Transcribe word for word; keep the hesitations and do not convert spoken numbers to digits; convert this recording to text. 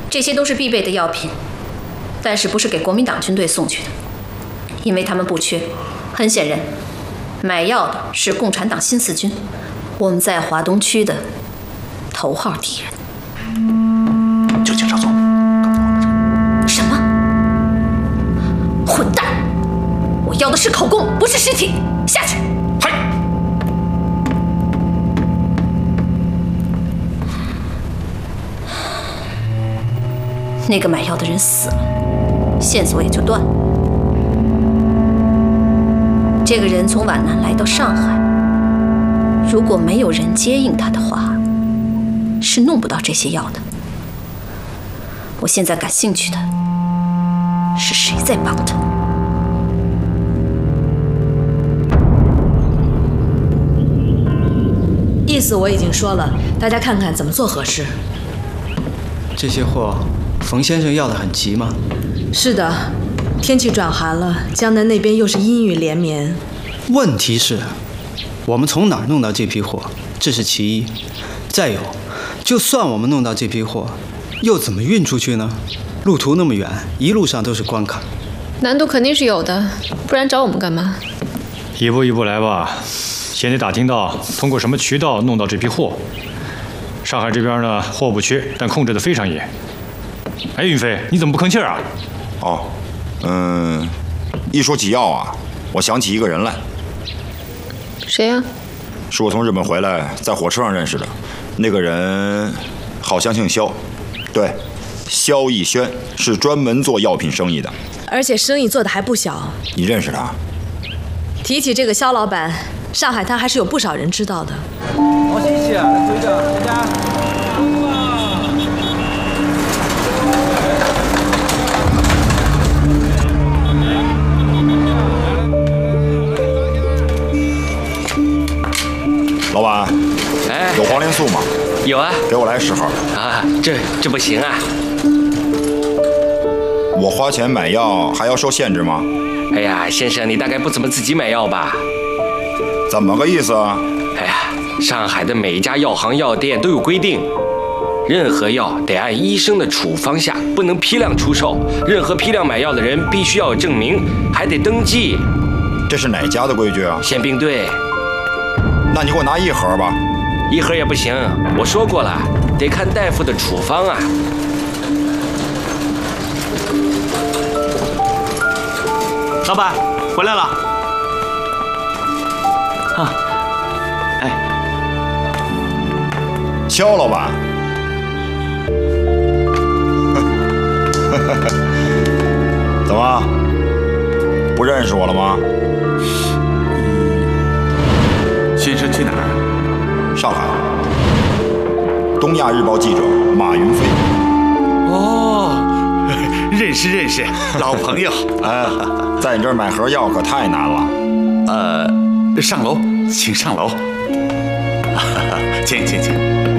这些都是必备的药品，但是不是给国民党军队送去的，因为他们不缺。很显然，买药的是共产党新四军，我们在华东区的头号敌人。 就警察总。 什么？混蛋！我要的是口供，不是尸体。下去。 嗨。 那个买药的人死了，线索也就断了。这个人从皖南来到上海，如果没有人接应他的话，是弄不到这些药的。我现在感兴趣的是谁在帮他。 意思我已经说了，大家看看怎么做合适。 这些货，冯先生要的很急吗？ 是的，天气转寒了，江南那边又是阴雨连绵。 问题是，我们从哪儿弄到这批货？这是其一。再有，就算我们弄到这批货，又怎么运出去呢？路途那么远，一路上都是关卡， 难度肯定是有的，不然找我们干嘛？ 一步一步来吧，先得打听到通过什么渠道弄到这批货。上海这边呢，货不缺，但控制得非常严。哎，云飞，你怎么不吭气儿啊？ 哦，嗯，一说起药啊，我想起一个人来。 谁呀？ 是我从日本回来，在火车上认识的。那个人好像姓肖，对，肖逸轩，是专门做药品生意的， 而且生意做得还不小。 你认识他？ 提起这个肖老板，上海滩还是有不少人知道的。 好，谢谢，队长，大家。 老板， 哎， 有黄连素吗？ 有啊， 给我来十盒。 啊，这这不行啊！ 我花钱买药还要受限制吗？ 哎呀，先生，你大概不怎么自己买药吧？ 怎么个意思啊？ 哎呀，上海的每一家药行药店都有规定，任何药得按医生的处方下，不能批量出售。任何批量买药的人必须要有证明，还得登记。 这是哪家的规矩啊？ 宪兵队。 那你给我拿一盒吧。 一盒也不行，我说过了，得看大夫的处方啊。 老板回来了。啊，哎， 肖老板，怎么不认识我了吗？ 先生去哪儿？ 上海。东亚日报记者马云飞。 哦，认识认识，老朋友。 哎，在你这儿买盒药可太难了。 呃，上楼，请上楼。请请请。